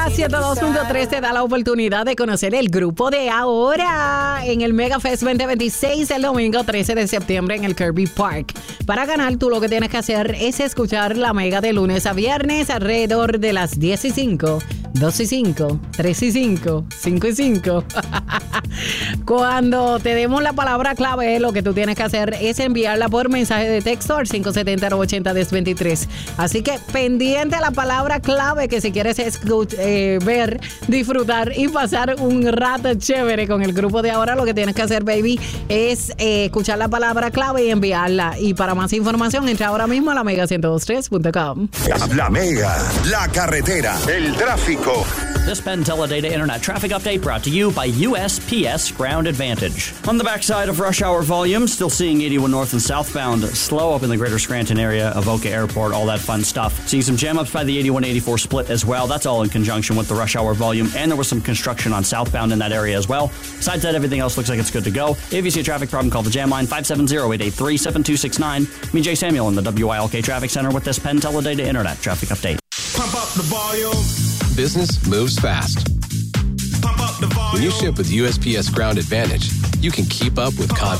102.3 te da la oportunidad de conocer el grupo de ahora en el Mega Fest 2026 el domingo 13 de septiembre en el Kirby Park. Para ganar, tú lo que tienes que hacer es escuchar la Mega de lunes a viernes alrededor de las 10 y 5, 2 y 5, 3 y 5, 5 y 5. Cuando te demos la palabra clave, lo que tú tienes que hacer es enviarla por mensaje de texto al 570-80-1023. Así que pendiente a la palabra clave, que si quieres ver, disfrutar y pasar un rato chévere con el grupo de ahora, lo que tienes que hacer, baby, es escuchar la palabra clave y enviarla. Y para más información, entra ahora mismo a la mega1023.com. La Mega, la carretera, el tráfico. This Penn Teledata Internet Traffic Update brought to you by USPS Ground Advantage. On the backside of rush hour volume, still seeing 81 north and southbound slow up in the greater Scranton area, Avoca Airport, all that fun stuff. Seeing some jam ups by the 81-84 split as well. That's all in conjunction with the rush hour volume, and there was some construction on southbound in that area as well. Besides that, everything else looks like it's good to go. If you see a traffic problem, call the jam line 570-883-7269. Me, Jay Samuel, in the WILK Traffic Center with this Penn Teledata Internet Traffic Update. Pump up the volume. Business moves fast. Pump up the volume. When you ship with USPS Ground Advantage, you can keep up with